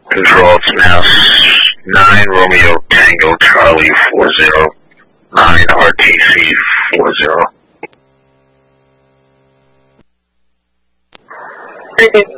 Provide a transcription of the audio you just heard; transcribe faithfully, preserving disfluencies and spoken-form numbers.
Control, it's now nine Romeo Tango Charlie four zero, nine R T C four zero. Very good.